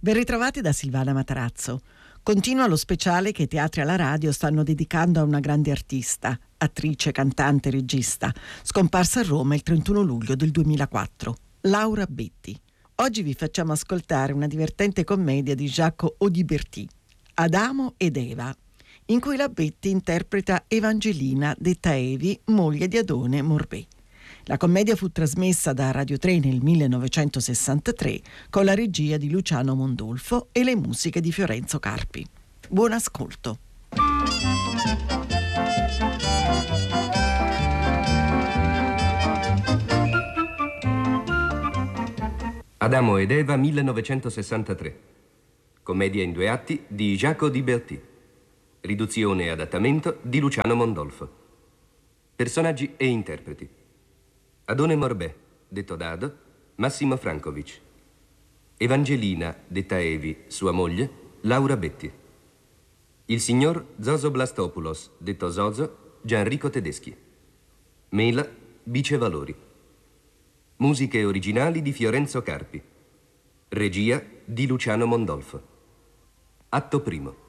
Ben ritrovati da Silvana Matarazzo. Continua lo speciale che i teatri alla radio stanno dedicando a una grande artista, attrice, cantante, regista, scomparsa a Roma il 31 luglio del 2004, Laura Betti. Oggi vi facciamo ascoltare una divertente commedia di Jacques Audiberti, Adamo ed Eva, in cui la Betti interpreta Evangelina, detta Evi, moglie di Adone Morbè. La commedia fu trasmessa da Radio 3 nel 1963 con la regia di Luciano Mondolfo e le musiche di Fiorenzo Carpi. Buon ascolto. Adamo ed Eva 1963. Commedia in 2 atti di Jacques Audiberti. Riduzione e adattamento di Luciano Mondolfo. Personaggi e interpreti: Adone Morbè, detto Dado, Massimo Francovic. Evangelina, detta Evi, sua moglie, Laura Betti. Il signor Zoso Blastopoulos, detto Zozo, Gianrico Tedeschi. Mela, Bicevalori. Musiche originali di Fiorenzo Carpi. Regia di Luciano Mondolfo. Atto primo.